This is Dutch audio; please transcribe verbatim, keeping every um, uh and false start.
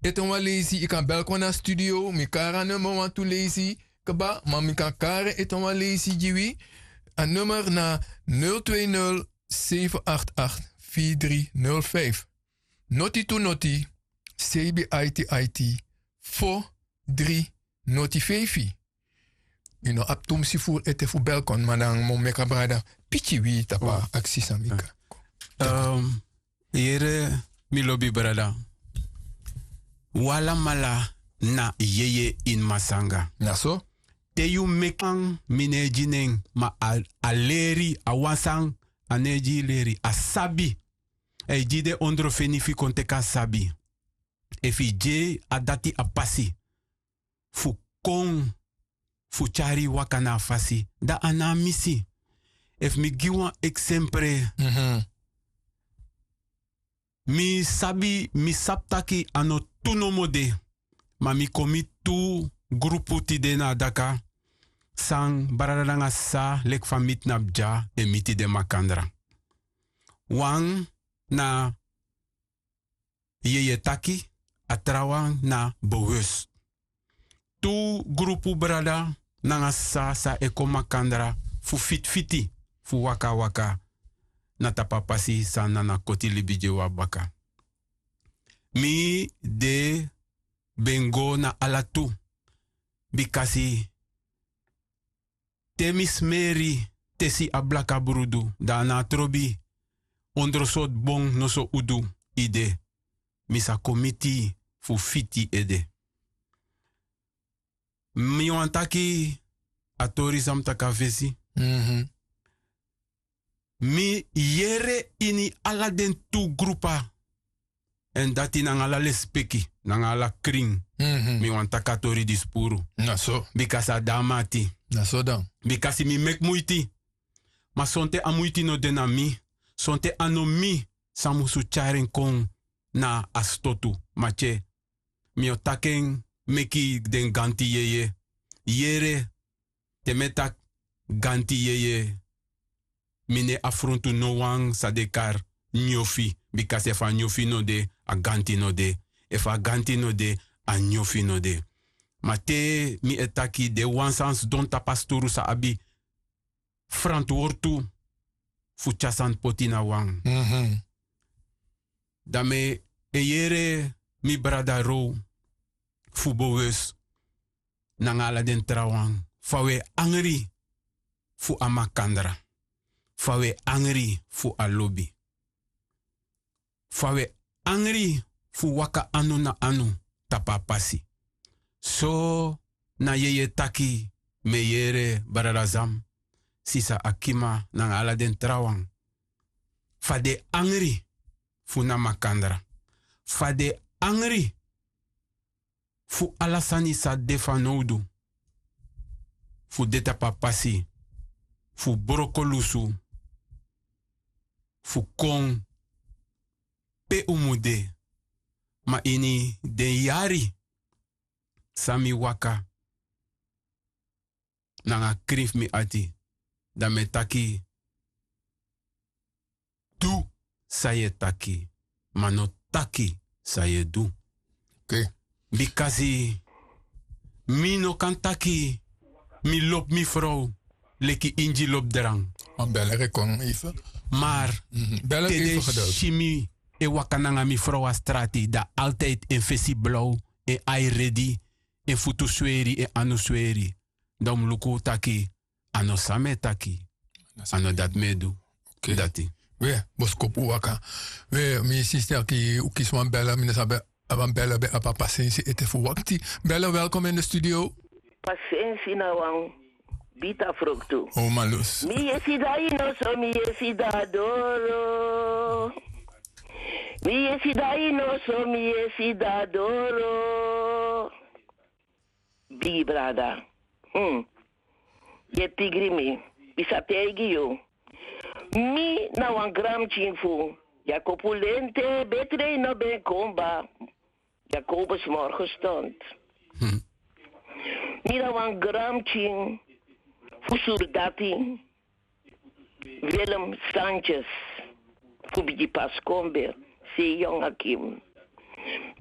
Eton wa lazy, ik kan bel naar studio, mi kara nummer want to lazy, kaba, maar mi kan kare eton wa lazy jiwi. Een nummer na nul twee nul zeven acht acht vier drie nul vijf. Noti to noti, C B I T I T, vier drie noti vijf. You know, up tum si voor ete voor belkon, maar dan mo meka brada, pichi wi tapa, oh. Aksi samika. Um, Yere, mi lobby brada. Wala mala na yeye in masanga. Na so? Te yu mekang mine jineng ma a, a leri a wansang a neji leri a sabi. E jide ondro fenifi konteka sabi. E fi je a dati a pasi. Fu kong fu chari wakana fasi. Da ana misi. Ef mi giwa exemple. Mm-hmm. Mi sabi mi saptaki ano tunomode. Ma mi komi tu grupu tide na daka. Sang baradanga sa lek van mit nabja e miti de makandra. Wang na yeye taki atrawang na bewust. Tu grupu brada nanga sa sa eko makandra fu fit fiti fu waka waka. Na tapapasi sa nana koti libije wa baka. Mi de bengo na alatu. Bikasi temis meri tesi ablaka brudu. Dana trobi ondrosot bong noso udu ide. Misa komiti fu fiti ede. Mi wantaki atori samtaka vesi. Mm-hmm. Mi yere ini ala den tu grupa. En dati nang ala lespeki. Nang ala kring. Mm-hmm. Mi wan takatori dispuru. Na so. Bikasa damati. Na so dan. Bikasi mi mek muiti. Ma sonte amuiti no dena mi. Sonte ano mi. Samusu charen kong na astotu. Mache. Mi otaken meki den ganti yeye. Yere. Temetak ganti yeye. Mine afrontu no wang sadekar nyofi. Because if a nyofi no de, a ganti no de. If a ganti no de, a nyofi no de. Mate mi etaki de wansans don tapasturu sa abi. Frant wortu. Fuchasan potina wang. Mm-hmm. Dame eyere mi brada ro. Fubowes. Nangala den trawang. Fawe angri. Fu amakandra. Fawe angri fu alobi. Fawe angri fu waka anu na anu tapapasi. So na yeye taki meyere bararazam. Sisa akima na ala den trawang. Fade angri fu na makandra. Fade angri fu alasani sa defanodu. Fu deta papasi. Fu brokolusu. Fu kong pe umude. Ma ini den yari sami waka nanga krif mi ati da me taki du saye taki ma no taki saye du. Okay. Bikasi mi no kan taki mi lop mi vrouw leki inji lop drang. Man bellen rekon even. Maar mm-hmm. Bellen even geduld. Chimi e wakananga mi vrouw a strati da altijd in visie blauw en ai ready en futu sweri en anu sweri. Dom luku taki ano same taki ano dat medu. Okay. Dati. We boskop uwaka. We mi sister ki ukisman bellen mi sabe aban bellen be apa pasensi ete fu wakti. Bellen welkom in de studio. Pasensi na wang bita fruktu. Oh malus. Mi yesida ino so mi yesida doro. Mi yesida ino so mi yesida doro. Bigi brada. Hmm. Ye tigri mi. Bisa tegi yo. Mi na wan gram chinfu. Ja kopulente betre no ben komba. Jacobus morgen stond. Hm. Mi na wan gram chin. Fusurdati. Willem Sanchez. Fubiji Pascombe. Se Jong Hakim.